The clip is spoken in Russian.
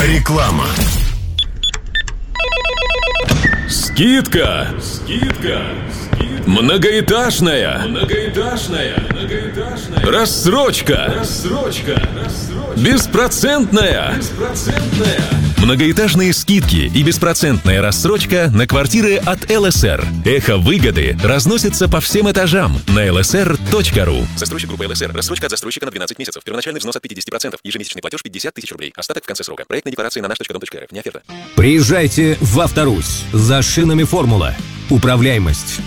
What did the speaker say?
Реклама. Скидка! Многоэтажная! Рассрочка! Беспроцентная! Многоэтажные скидки и беспроцентная рассрочка на квартиры от ЛСР. Эхо выгоды разносится по всем этажам на lsr.ru. Застройщик группы ЛСР. Рассрочка от застройщика на 12 месяцев. Первоначальный взнос от 50%. Ежемесячный платеж 50 тысяч рублей. Остаток в конце срока. Проектная декларация на наш.дом.рф. Не оферта. Приезжайте в Авторусь. За шинами «Формула». Управляемость,